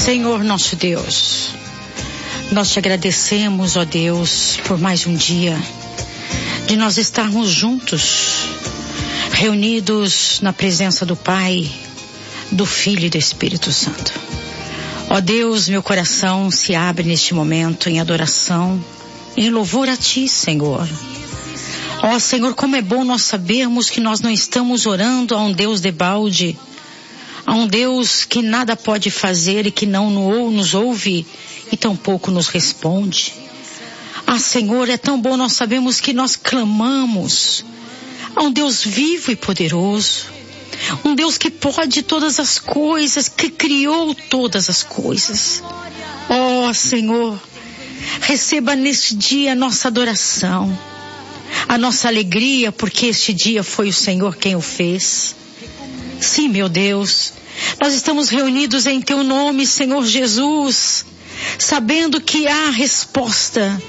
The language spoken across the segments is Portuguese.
Senhor nosso Deus, nós te agradecemos, ó Deus, por mais um dia de nós estarmos juntos, reunidos na presença do Pai, do Filho e do Espírito Santo. Ó Deus, meu coração se abre neste momento em adoração, em louvor a Ti, Senhor. Ó Senhor, como é bom nós sabermos que nós não estamos orando a um Deus debalde, a um Deus que nada pode fazer e que não nos ouve e tampouco nos responde. Ah, Senhor, é tão bom nós sabemos que nós clamamos a um Deus vivo e poderoso, um Deus que pode todas as coisas, que criou todas as coisas. Ó Senhor, receba neste dia a nossa adoração, a nossa alegria, porque este dia foi o Senhor quem o fez. Sim, meu Deus, nós estamos reunidos em Teu nome, Senhor Jesus, sabendo que há resposta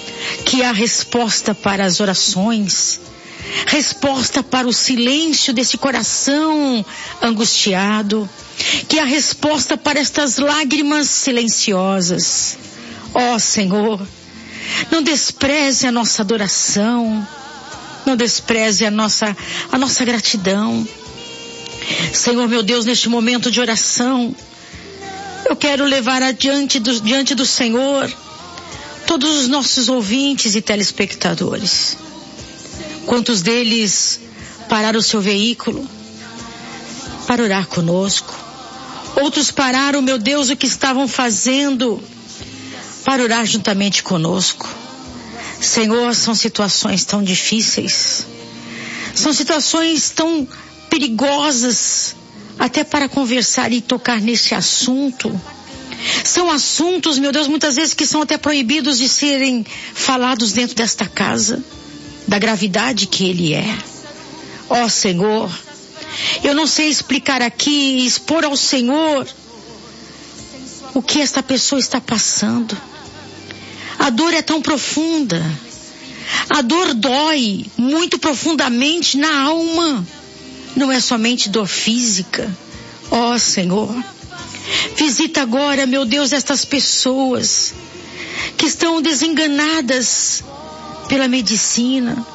para as orações, resposta para o silêncio desse coração angustiado, que há resposta para estas lágrimas silenciosas. Ó Senhor, não despreze a nossa adoração, não despreze a nossa gratidão. Senhor meu Deus, neste momento de oração, eu quero levar diante do Senhor todos os nossos ouvintes e telespectadores. Quantos deles pararam o seu veículo para orar conosco? Outros pararam, meu Deus, o que estavam fazendo para orar juntamente conosco. Senhor, são situações tão difíceis, são situações tão perigosas, até para conversar e tocar nesse assunto. São assuntos, meu Deus, muitas vezes que são até proibidos de serem falados dentro desta casa, da gravidade que ele é. Ó Senhor, eu não sei explicar aqui e expor ao Senhor o que esta pessoa está passando. A dor é tão profunda, a dor dói muito profundamente na alma. Não é somente dor física. Ó Senhor, visita agora, meu Deus, estas pessoas que estão desenganadas pela medicina.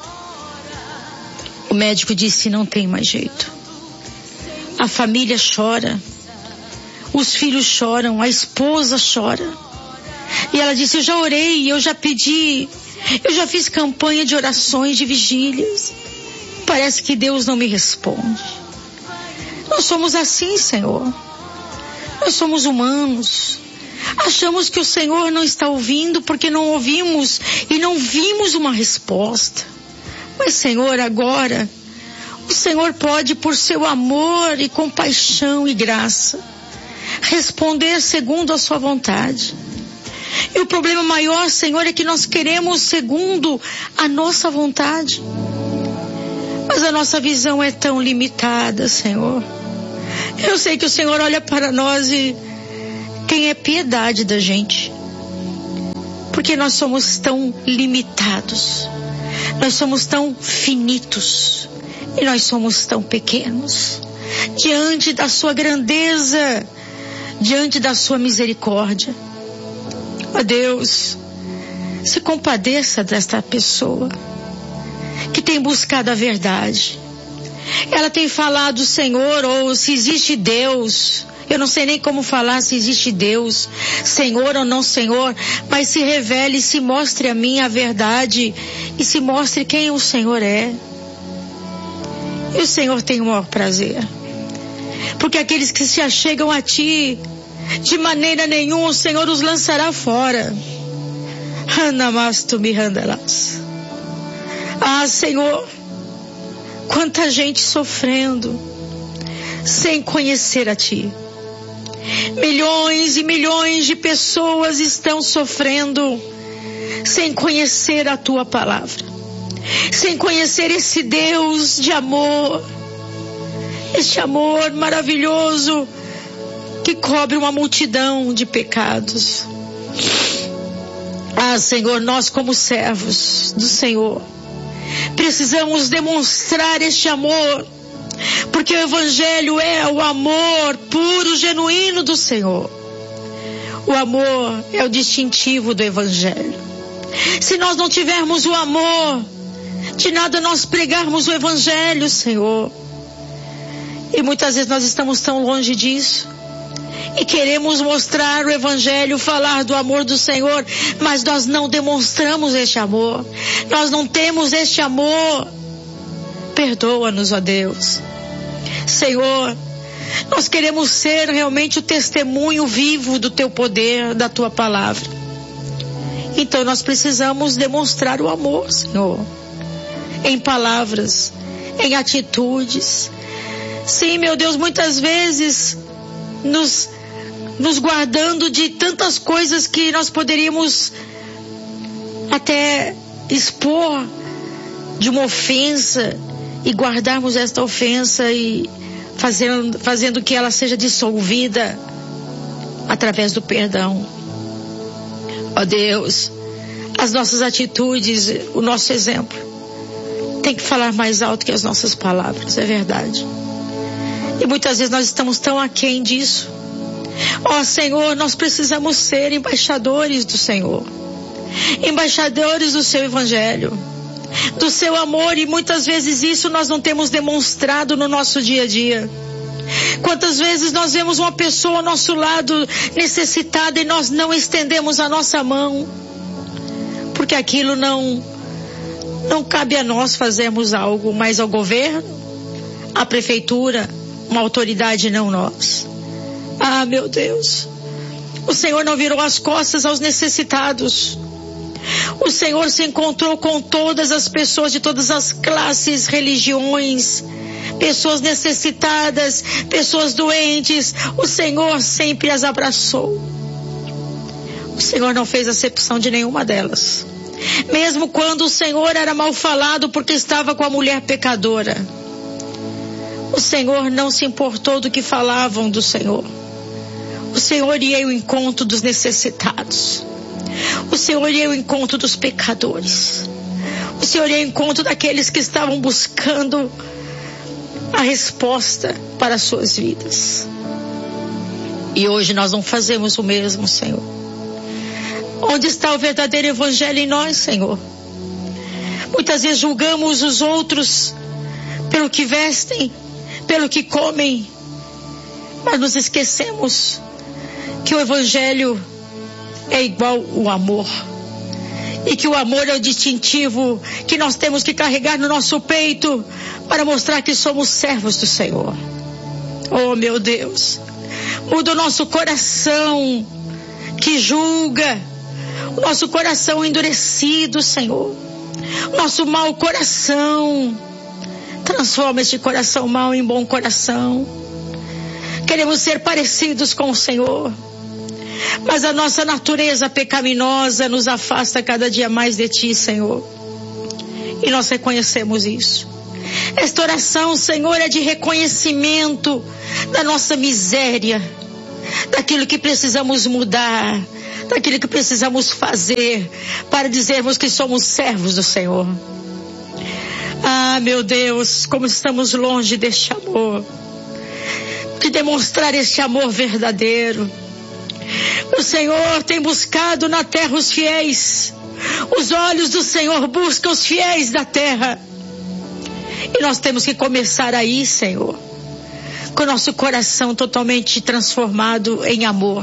O médico disse: não tem mais jeito. A família chora, os filhos choram, a esposa chora. E ela disse: eu já orei, eu já pedi, eu já fiz campanha de orações, de vigílias. Parece que Deus não me responde. Nós somos assim, Senhor. Nós somos humanos. Achamos que o Senhor não está ouvindo porque não ouvimos e não vimos uma resposta. Mas, Senhor, agora, o Senhor pode, por seu amor e compaixão e graça, responder segundo a sua vontade. E o problema maior, Senhor, é que nós queremos segundo a nossa vontade. Mas a nossa visão é tão limitada, Senhor. Eu sei que o Senhor olha para nós e tem piedade da gente. Porque nós somos tão limitados. Nós somos tão finitos. E nós somos tão pequenos. Diante da sua grandeza, diante da sua misericórdia. Ó Deus, se compadeça desta pessoa que tem buscado a verdade. Ela tem falado, Senhor, ou se existe Deus. Eu não sei nem como falar se existe Deus, Senhor ou não Senhor, mas se revele, se mostre a mim a verdade e se mostre quem o Senhor é. E o Senhor tem o maior prazer. Porque aqueles que se achegam a Ti, de maneira nenhuma o Senhor os lançará fora. Ah, Senhor, quanta gente sofrendo sem conhecer a Ti. Milhões e milhões de pessoas estão sofrendo sem conhecer a Tua palavra, sem conhecer esse Deus de amor, este amor maravilhoso que cobre uma multidão de pecados. Ah, Senhor, nós como servos do Senhor precisamos demonstrar este amor, porque o Evangelho é o amor puro, genuíno do Senhor. O amor é o distintivo do Evangelho. Se nós não tivermos o amor, de nada nós pregarmos o Evangelho, Senhor. E muitas vezes nós estamos tão longe disso. E queremos mostrar o Evangelho, falar do amor do Senhor, mas nós não demonstramos este amor. Nós não temos este amor. Perdoa-nos, ó Deus. Senhor, nós queremos ser realmente o testemunho vivo do Teu poder, da Tua palavra. Então nós precisamos demonstrar o amor, Senhor, em palavras, em atitudes. Sim, meu Deus, muitas vezes nos guardando de tantas coisas que nós poderíamos até expor de uma ofensa e guardarmos esta ofensa e fazendo que ela seja dissolvida através do perdão. Ó Deus, as nossas atitudes, o nosso exemplo tem que falar mais alto que as nossas palavras, é verdade. E muitas vezes nós estamos tão aquém disso. Ó Senhor, nós precisamos ser embaixadores do Senhor, embaixadores do Seu Evangelho, do Seu amor, e muitas vezes isso nós não temos demonstrado no nosso dia a dia. Quantas vezes nós vemos uma pessoa ao nosso lado necessitada e nós não estendemos a nossa mão, porque aquilo não cabe a nós fazermos algo, mas ao governo, à prefeitura, uma autoridade, não nós. Ah, meu Deus, o Senhor não virou as costas aos necessitados. O Senhor se encontrou com todas as pessoas de todas as classes, religiões, pessoas necessitadas, pessoas doentes. O Senhor sempre as abraçou. O Senhor não fez acepção de nenhuma delas. Mesmo quando o Senhor era mal falado porque estava com a mulher pecadora, o Senhor não se importou do que falavam do Senhor. O Senhor ia ao encontro dos necessitados. O Senhor ia ao encontro dos pecadores. O Senhor ia ao encontro daqueles que estavam buscando a resposta para as suas vidas. E hoje nós não fazemos o mesmo, Senhor. Onde está o verdadeiro Evangelho em nós, Senhor? Muitas vezes julgamos os outros pelo que vestem, pelo que comem, mas nos esquecemos que o Evangelho é igual o amor, e que o amor é o distintivo que nós temos que carregar no nosso peito para mostrar que somos servos do Senhor. Oh, meu Deus, muda o nosso coração que julga, o nosso coração endurecido, Senhor, o nosso mau coração. Transforma este coração mau em bom coração. Queremos ser parecidos com o Senhor, mas a nossa natureza pecaminosa nos afasta cada dia mais de Ti, Senhor. E nós reconhecemos isso. Esta oração, Senhor, é de reconhecimento da nossa miséria, daquilo que precisamos mudar, daquilo que precisamos fazer para dizermos que somos servos do Senhor. Ah, meu Deus, como estamos longe deste amor, de demonstrar este amor verdadeiro. O Senhor tem buscado na terra os fiéis. Os olhos do Senhor buscam os fiéis da terra. E nós temos que começar aí, Senhor, com o nosso coração totalmente transformado em amor.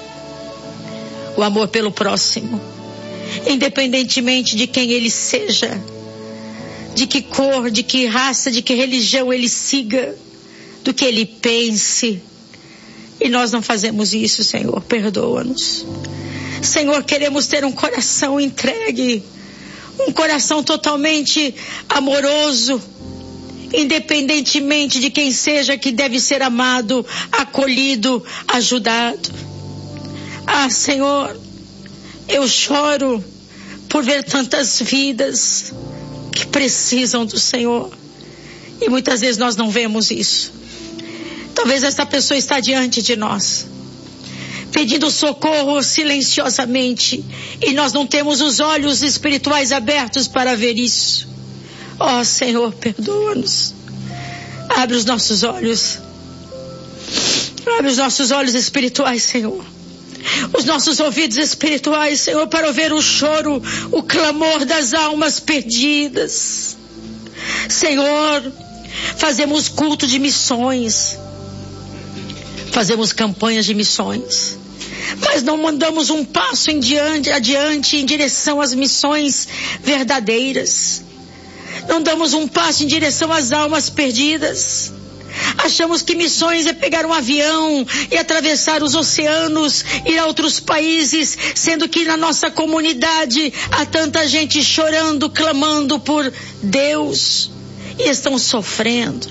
O amor pelo próximo, independentemente de quem ele seja, de que cor, de que raça, de que religião ele siga, do que ele pense. E nós não fazemos isso, Senhor, perdoa-nos. Senhor, queremos ter um coração entregue, um coração totalmente amoroso, independentemente de quem seja que deve ser amado, acolhido, ajudado. Ah, Senhor, eu choro por ver tantas vidas que precisam do Senhor, e muitas vezes nós não vemos isso. Talvez essa pessoa está diante de nós, pedindo socorro silenciosamente, e nós não temos os olhos espirituais abertos para ver isso. Ó Senhor, perdoa-nos. Abre os nossos olhos. Abre os nossos olhos espirituais, Senhor, os nossos ouvidos espirituais, Senhor, para ouvir o choro, o clamor das almas perdidas. Senhor, fazemos culto de missões, fazemos campanhas de missões, mas não mandamos um passo adiante em direção às missões verdadeiras. Não damos um passo em direção às almas perdidas. Achamos que missões é pegar um avião e atravessar os oceanos, ir a outros países, sendo que na nossa comunidade há tanta gente chorando, clamando por Deus e estão sofrendo.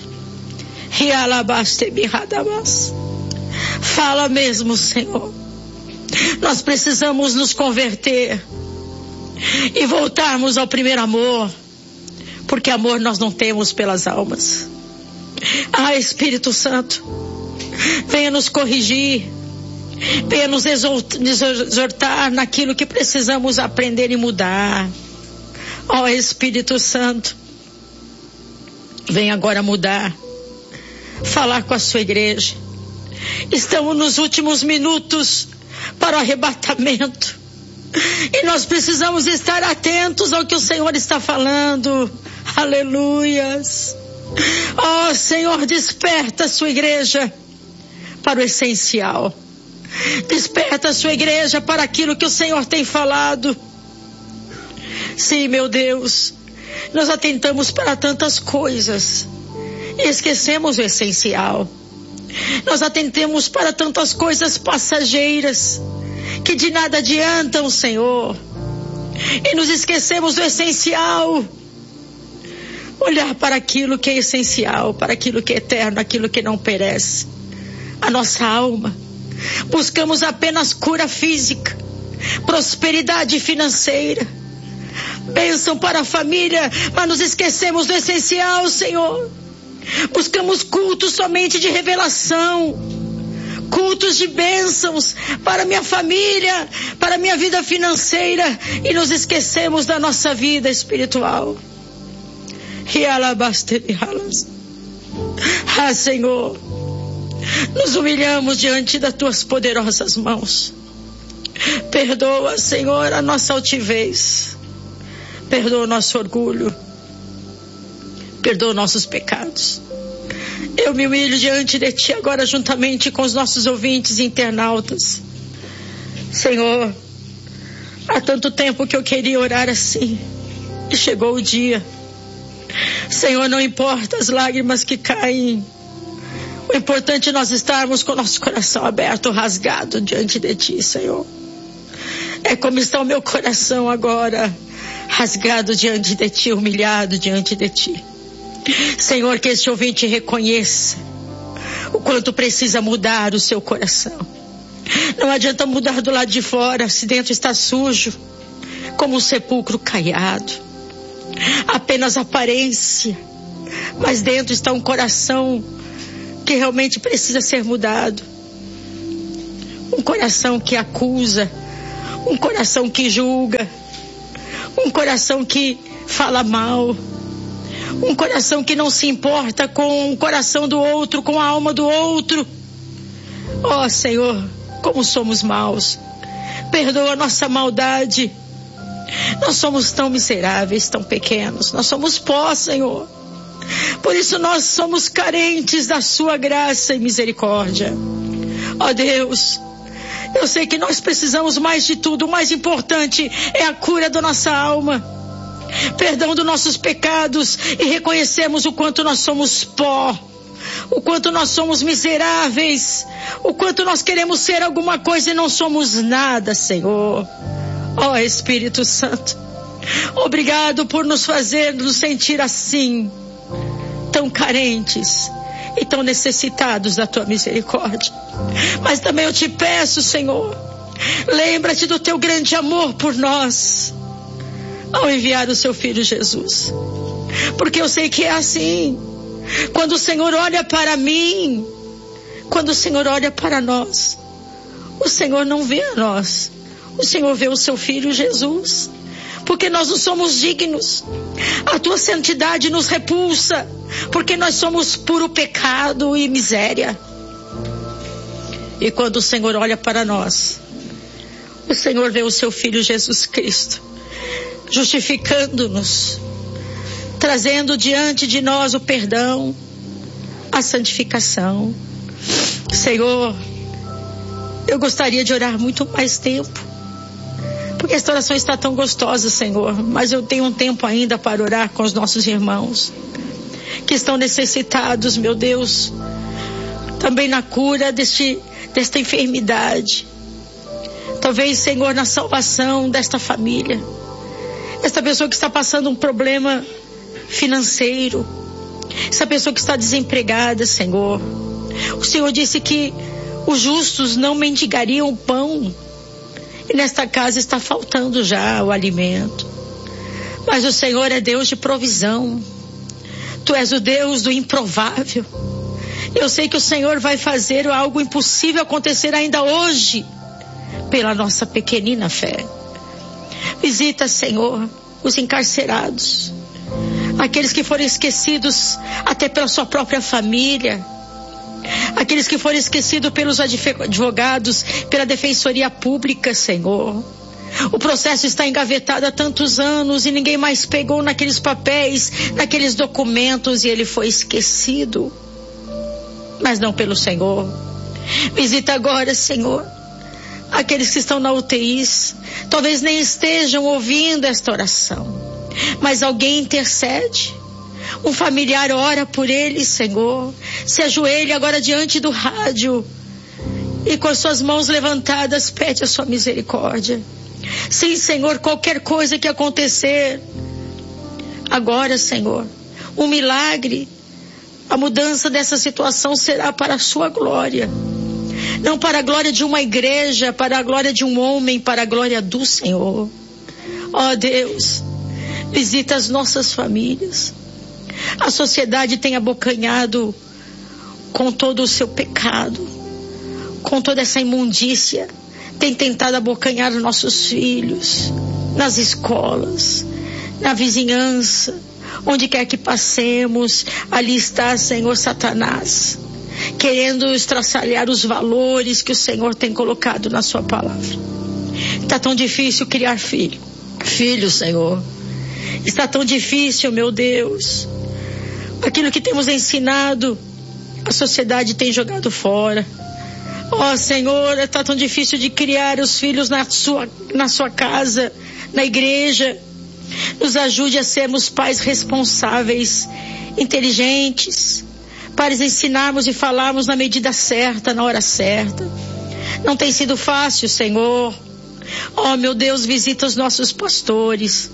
Fala mesmo, Senhor. Nós precisamos nos converter e voltarmos ao primeiro amor, porque amor nós não temos pelas almas. Espírito Santo, venha nos corrigir, venha nos exortar naquilo que precisamos aprender e mudar. Espírito Santo, venha agora mudar, falar com a sua igreja. Estamos nos últimos minutos para o arrebatamento e nós precisamos estar atentos ao que o Senhor está falando. Aleluias. Senhor, desperta a sua igreja para o essencial. Desperta a sua igreja para aquilo que o Senhor tem falado. Sim, meu Deus, nós atentamos para tantas coisas e esquecemos o essencial. Nós atentamos para tantas coisas passageiras que de nada adiantam, Senhor, e nos esquecemos do essencial. Olhar para aquilo que é essencial, para aquilo que é eterno, aquilo que não perece. A nossa alma. Buscamos apenas cura física, prosperidade financeira, bênção para a família, mas nos esquecemos do essencial, Senhor. Buscamos cultos somente de revelação, cultos de bênçãos para minha família, para minha vida financeira, e nos esquecemos da nossa vida espiritual. Senhor, nos humilhamos diante das tuas poderosas mãos. Perdoa, Senhor, a nossa altivez, perdoa o nosso orgulho, perdoa nossos pecados. Eu me humilho diante de ti agora, juntamente com os nossos ouvintes e internautas. Senhor, há tanto tempo que eu queria orar assim, e chegou o dia. Senhor, não importa as lágrimas que caem, o importante é nós estarmos com o nosso coração aberto, rasgado diante de ti, Senhor. É como está o meu coração agora, rasgado diante de ti, humilhado diante de ti. Senhor, que este ouvinte reconheça o quanto precisa mudar o seu coração. Não adianta mudar do lado de fora, se dentro está sujo, como um sepulcro caiado. Apenas aparência, mas dentro está um coração que realmente precisa ser mudado. Um coração que acusa, um coração que julga, um coração que fala mal, um coração que não se importa com o coração do outro, com a alma do outro. Senhor, como somos maus, perdoa a nossa maldade. Nós somos tão miseráveis, tão pequenos, nós somos pó, Senhor. Por isso nós somos carentes da sua graça e misericórdia. Deus, eu sei que nós precisamos mais de tudo. O mais importante é a cura da nossa alma, perdão dos nossos pecados e reconhecermos o quanto nós somos pó, o quanto nós somos miseráveis, o quanto nós queremos ser alguma coisa e não somos nada, Senhor. Espírito Santo, obrigado por nos fazer nos sentir assim, tão carentes e tão necessitados da tua misericórdia. Mas também eu te peço, Senhor, lembra-te do teu grande amor por nós ao enviar o seu filho Jesus, porque eu sei que é assim. Quando o Senhor olha para mim, quando o Senhor olha para nós, o Senhor não vê a nós, o Senhor vê o seu filho Jesus, porque nós não somos dignos. A tua santidade nos repulsa, porque nós somos puro pecado e miséria. E quando o Senhor olha para nós, o Senhor vê o seu Filho Jesus Cristo, justificando-nos, trazendo diante de nós o perdão, a santificação. Senhor, eu gostaria de orar muito mais tempo, porque esta oração está tão gostosa, Senhor, mas eu tenho um tempo ainda para orar com os nossos irmãos que estão necessitados, meu Deus, também na cura desta enfermidade. Talvez, Senhor, na salvação desta família, esta pessoa que está passando um problema financeiro, essa pessoa que está desempregada, Senhor. O Senhor disse que os justos não mendigariam o pão, e nesta casa está faltando já o alimento. Mas o Senhor é Deus de provisão. Tu és o Deus do improvável. Eu sei que o Senhor vai fazer algo impossível acontecer ainda hoje, pela nossa pequenina fé. Visita, Senhor, os encarcerados, aqueles que foram esquecidos até pela sua própria família, aqueles que foram esquecidos pelos advogados, pela defensoria pública, Senhor. O processo está engavetado há tantos anos e ninguém mais pegou naqueles papéis, naqueles documentos, e ele foi esquecido. Mas não pelo Senhor. Visita agora, Senhor, aqueles que estão na UTI, talvez nem estejam ouvindo esta oração, mas alguém intercede. Um familiar ora por eles, Senhor. Se ajoelha agora diante do rádio e com as suas mãos levantadas pede a sua misericórdia. Sim, Senhor, qualquer coisa que acontecer agora, Senhor, um milagre, a mudança dessa situação será para a sua glória. Não para a glória de uma igreja, para a glória de um homem, para a glória do Senhor. Ó Deus, visita as nossas famílias. A sociedade tem abocanhado com todo o seu pecado, com toda essa imundícia. Tem tentado abocanhar os nossos filhos, nas escolas, na vizinhança, onde quer que passemos, ali está, Senhor, Satanás, querendo estraçalhar os valores que o Senhor tem colocado na sua palavra. Está tão difícil criar filho, Senhor. Está tão difícil, meu Deus. Aquilo que temos ensinado, a sociedade tem jogado fora. Ó Senhor, está tão difícil de criar os filhos na sua casa, na igreja. Nos ajude a sermos pais responsáveis, inteligentes, para ensinarmos e falarmos na medida certa, na hora certa. Não tem sido fácil, Senhor. Ó meu Deus, visita os nossos pastores.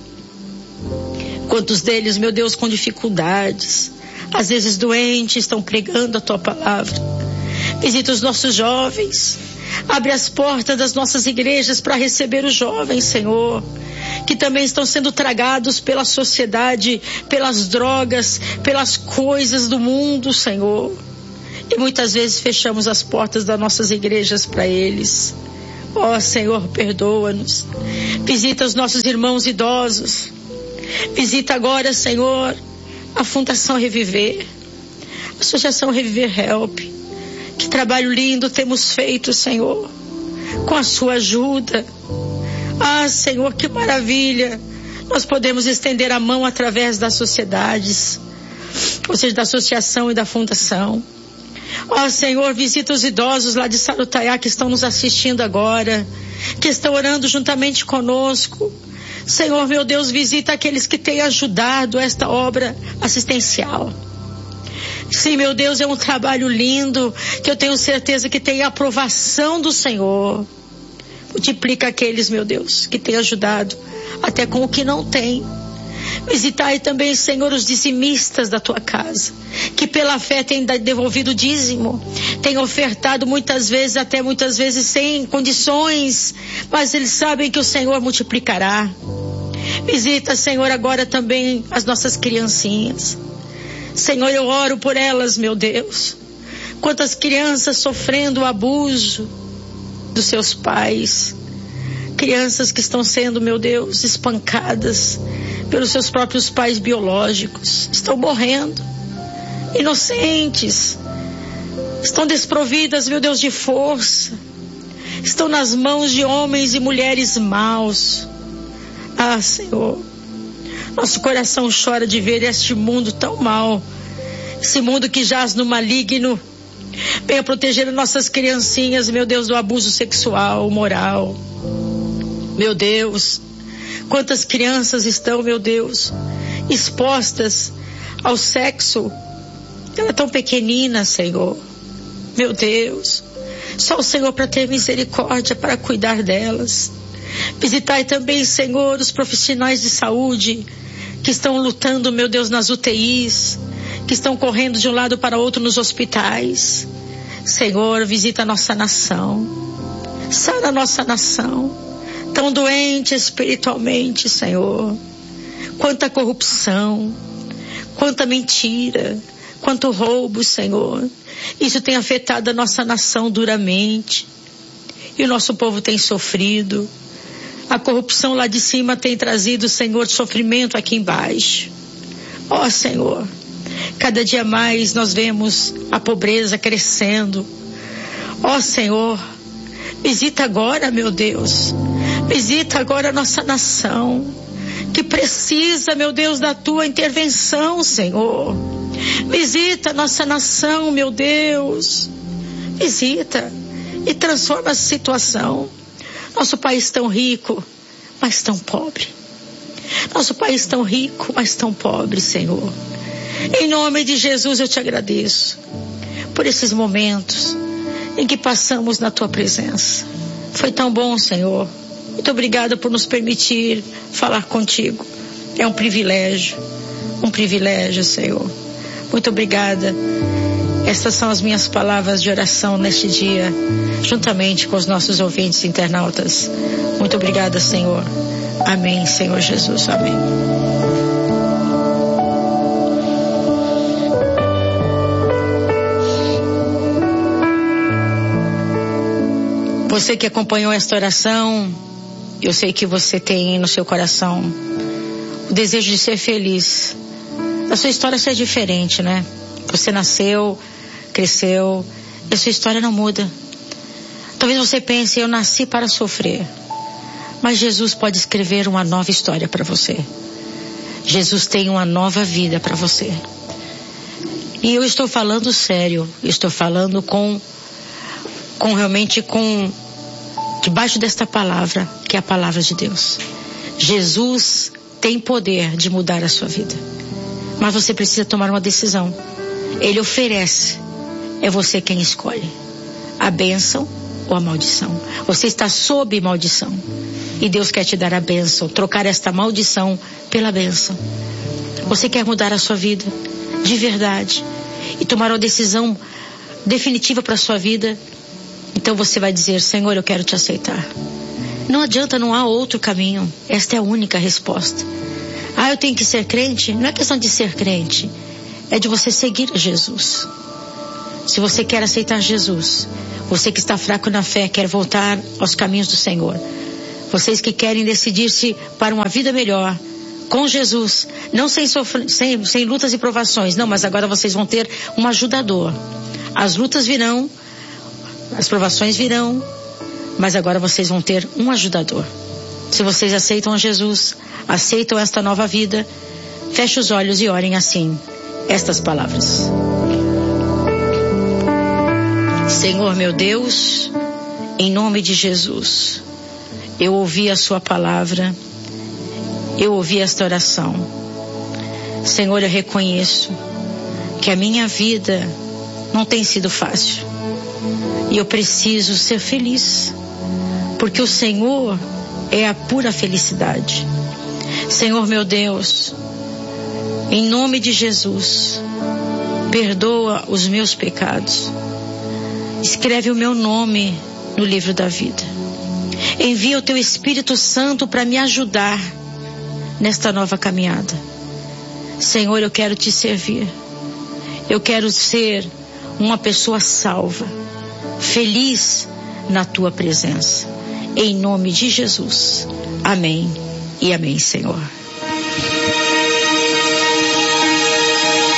Quantos deles, meu Deus, com dificuldades, às vezes doentes, estão pregando a tua palavra. Visita os nossos jovens. Abre as portas das nossas igrejas para receber os jovens, Senhor, que também estão sendo tragados pela sociedade, pelas drogas, pelas coisas do mundo, Senhor. E muitas vezes fechamos as portas das nossas igrejas para eles. Ó Senhor, perdoa-nos. Visita os nossos irmãos idosos. Visita agora, Senhor, a Fundação Reviver, a Associação Reviver Help. Que trabalho lindo temos feito, Senhor, com a sua ajuda. Ah, Senhor, que maravilha. Nós podemos estender a mão através das sociedades, ou seja, da associação e da fundação. Ó Senhor, visita os idosos lá de Sarutaiá que estão nos assistindo agora, que estão orando juntamente conosco. Senhor, meu Deus, visita aqueles que têm ajudado esta obra assistencial. Sim, meu Deus, é um trabalho lindo, que eu tenho certeza que tem a aprovação do Senhor. Multiplica aqueles, meu Deus, que têm ajudado, até com o que não tem. Visitai também, Senhor, os dizimistas da tua casa, que pela fé têm devolvido o dízimo, têm ofertado muitas vezes sem condições, mas eles sabem que o Senhor multiplicará. Visita, Senhor, agora também as nossas criancinhas. Senhor, eu oro por elas, meu Deus. Quantas crianças sofrendo o abuso dos seus pais. Crianças que estão sendo, meu Deus, espancadas pelos seus próprios pais biológicos. Estão morrendo. Inocentes. Estão desprovidas, meu Deus, de força. estão nas mãos de homens e mulheres maus. Ah, Senhor, nosso coração chora de ver este mundo tão mau, esse mundo que jaz no maligno. Venha proteger nossas criancinhas, meu Deus, do abuso sexual, moral. Meu Deus, quantas crianças estão, meu Deus, expostas ao sexo. Ela é tão pequenina, Senhor. Meu Deus, só o Senhor para ter misericórdia, para cuidar delas. Visitai também, Senhor, os profissionais de saúde que estão lutando, meu Deus, nas UTIs, que estão correndo de um lado para outro nos hospitais. Senhor, visita a nossa nação. Sara a nossa nação, tão doente espiritualmente, Senhor. Quanta corrupção, quanta mentira, quanto roubo, Senhor. Isso tem afetado a nossa nação duramente. E o nosso povo tem sofrido. A corrupção lá de cima tem trazido, Senhor, sofrimento aqui embaixo. Ó, Senhor, cada dia mais nós vemos a pobreza crescendo. Ó, Senhor, visita agora, meu Deus. Visita agora a nossa nação, que precisa, meu Deus, da tua intervenção, Senhor. Visita a nossa nação, meu Deus. Visita e transforma a situação. Nosso país tão rico, mas tão pobre. Nosso país tão rico, mas tão pobre, Senhor. Em nome de Jesus eu te agradeço por esses momentos em que passamos na tua presença. Foi tão bom, Senhor. Muito obrigada por nos permitir falar contigo. É um privilégio, Senhor. Muito obrigada. Estas são as minhas palavras de oração neste dia, juntamente com os nossos ouvintes internautas. Muito obrigada, Senhor. Amém, Senhor Jesus. Amém. Você que acompanhou esta oração, eu sei que você tem no seu coração o desejo de ser feliz. A sua história ser diferente, né? Você nasceu, cresceu, e a sua história não muda. Talvez você pense, eu nasci para sofrer. Mas Jesus pode escrever uma nova história para você. Jesus tem uma nova vida para você. E eu estou falando sério, eu estou falando debaixo desta palavra, que é a palavra de Deus. Jesus tem poder de mudar a sua vida. Mas você precisa tomar uma decisão. Ele oferece. É você quem escolhe. A bênção ou a maldição. Você está sob maldição. E Deus quer te dar a bênção. Trocar esta maldição pela bênção. Você quer mudar a sua vida de verdade. E tomar uma decisão definitiva para a sua vida. Então você vai dizer, Senhor, eu quero te aceitar. Não adianta, não há outro caminho. Esta é a única resposta. Eu tenho que ser crente? Não é questão de ser crente. É de você seguir Jesus. Se você quer aceitar Jesus, você que está fraco na fé, quer voltar aos caminhos do Senhor. Vocês que querem decidir-se para uma vida melhor, com Jesus, não sem lutas e provações. Não, mas agora vocês vão ter um ajudador. As lutas virão, as provações virão, mas agora vocês vão ter um ajudador. Se vocês aceitam a Jesus, aceitam esta nova vida, feche os olhos e orem assim, estas palavras. Senhor meu Deus, em nome de Jesus, eu ouvi a sua palavra, eu ouvi esta oração. Senhor, eu reconheço que a minha vida não tem sido fácil. E eu preciso ser feliz, porque o Senhor é a pura felicidade. Senhor meu Deus, em nome de Jesus, perdoa os meus pecados. Escreve o meu nome no livro da vida. Envia o teu Espírito Santo para me ajudar nesta nova caminhada. Senhor, eu quero te servir. Eu quero ser uma pessoa salva, feliz na tua presença. Em nome de Jesus. Amém e amém, Senhor. A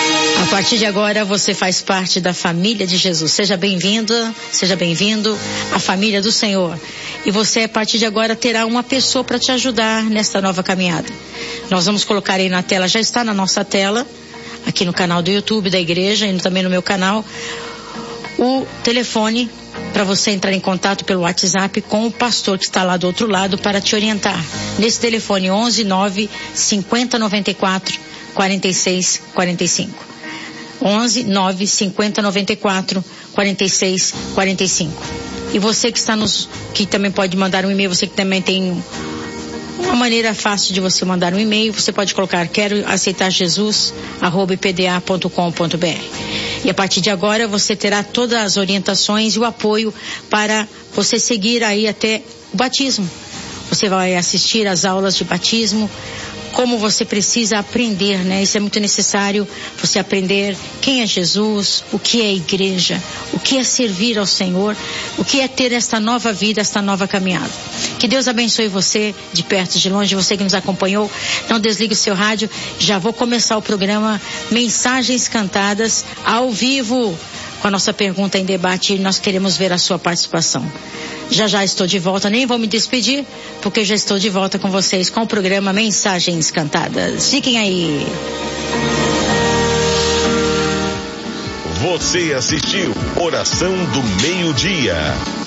partir de agora você faz parte da família de Jesus. Seja bem-vinda, seja bem-vindo à família do Senhor. E você, a partir de agora, terá uma pessoa para te ajudar nesta nova caminhada. Nós vamos colocar aí na tela, já está na nossa tela, aqui no canal do YouTube da igreja e também no meu canal, o telefone para você entrar em contato pelo WhatsApp com o pastor que está lá do outro lado para te orientar. Nesse telefone 11 9 50 94 46 45. 11 9 50 94 46 45. E você que está que também pode mandar um e-mail, você que também tem uma maneira fácil de você mandar um e-mail, você pode colocar quero aceitar Jesus @pda.com.br. E a partir de agora você terá todas as orientações e o apoio para você seguir aí até o batismo. Você vai assistir às aulas de batismo, como você precisa aprender, né? Isso é muito necessário, você aprender quem é Jesus, o que é igreja, o que é servir ao Senhor, o que é ter esta nova vida, esta nova caminhada. Que Deus abençoe você, de perto e de longe, você que nos acompanhou. Não desligue o seu rádio, já vou começar o programa Mensagens Cantadas ao vivo, com a nossa pergunta em debate, e nós queremos ver a sua participação. Já estou de volta, nem vou me despedir, porque já estou de volta com vocês com o programa Mensagens Cantadas. Fiquem aí. Você assistiu Oração do Meio-Dia.